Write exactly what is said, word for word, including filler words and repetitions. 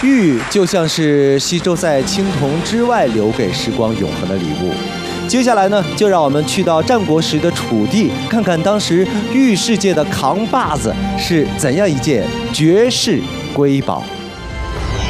玉就像是西周在青铜之外留给时光永恒的礼物。接下来呢，就让我们去到战国时的楚地，看看当时玉世界的扛把子是怎样一件绝世瑰宝。